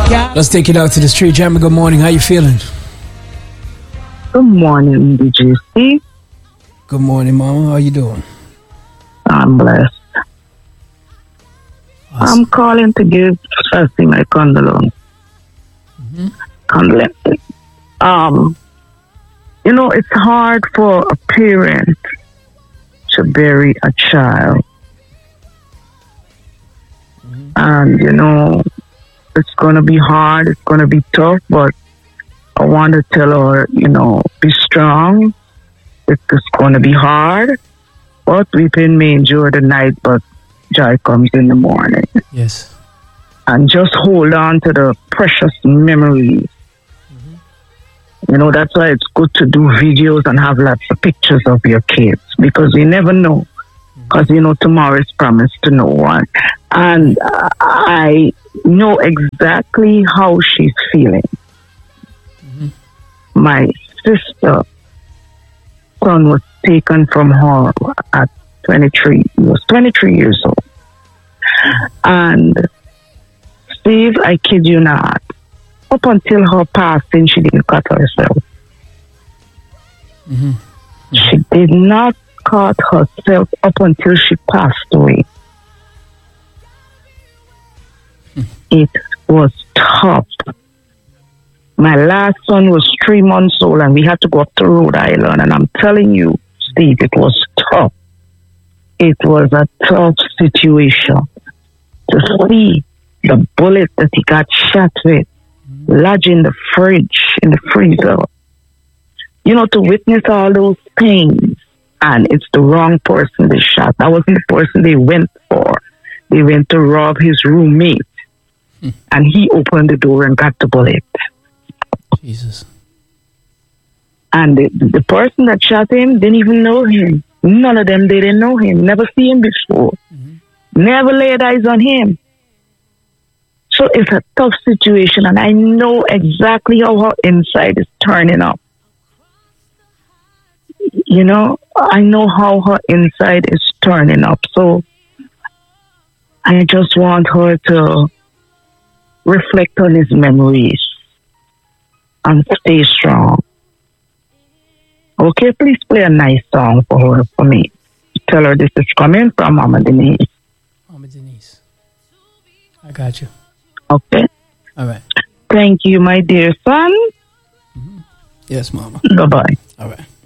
Let's take it out to the street. Jamie, good morning. How you feeling? Good morning, DJC. Good morning, Mama. How you doing? I'm blessed. Awesome. I'm calling to give firstly my condolences. Condolences. It's hard for a parent to bury a child. And, it's going to be hard. It's going to be tough, but I want to tell her, be strong. It's going to be hard, but weeping may endure the night, but joy comes in the morning. Yes. And just hold on to the precious memories. That's why it's good to do videos and have lots of pictures of your kids, because you never know. Because, tomorrow is promised to no one. And I know exactly how she's feeling. My sister son was taken from her at 23. He was 23 years old. And Steve, I kid you not, up until her passing, she didn't cut herself. She did not cut herself up until she passed away. It was tough. My last son was 3 months old and we had to go up to Rhode Island. And I'm telling you, Steve, it was tough. It was a tough situation to see the bullet that he got shot with lodge in the fridge, in the freezer. To witness all those things. And it's the wrong person they shot. That wasn't the person they went for. They went to rob his roommate. And he opened the door and got the bullet. Jesus. And the person that shot him didn't even know him. None of them, they didn't know him. Never see him before. Never laid eyes on him. So it's a tough situation. And I know exactly how her inside is turning up. I know how her inside is turning up. So I just want her to reflect on his memories and stay strong. Okay, please play a nice song for me. Tell her this is coming from Mama Denise. Mama Denise. I got you. Okay. All right. Thank you, my dear son. Yes, Mama. Bye-bye. All right.